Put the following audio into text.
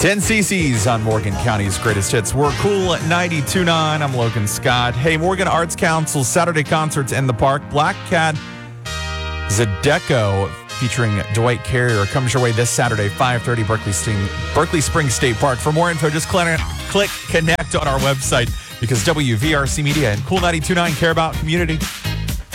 10 cc's on Morgan County's greatest hits. We're Cool 92.9. I'm Logan Scott. Hey, Morgan Arts Council Saturday concerts in the park. Black Cat Zydeco featuring Dwight Carrier comes your way this Saturday, 5:30, Berkeley Springs State Park. For more info, just click connect on our website because WVRC Media and Cool 92.9 care about community.